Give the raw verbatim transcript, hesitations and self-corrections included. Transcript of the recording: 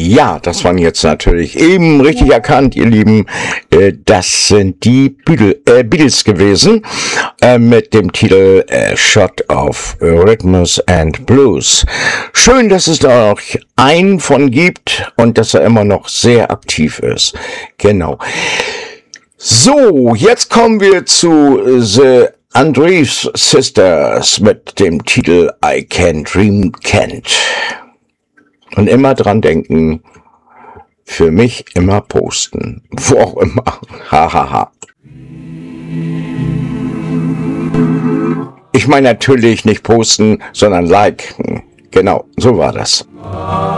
Ja, das waren jetzt natürlich eben richtig erkannt, ihr Lieben. Äh, das sind die Beatles, äh, Beatles gewesen äh, mit dem Titel äh, Shot of Rhythms and Blues. Schön, dass es da noch einen von gibt und dass er immer noch sehr aktiv ist. Genau. So, jetzt kommen wir zu The Andrews Sisters mit dem Titel I Can Dream Can't. Und immer dran denken, für mich immer posten. Wo auch immer. Hahaha. Ha, ha. Ich meine natürlich nicht posten, sondern liken. Genau, so war das.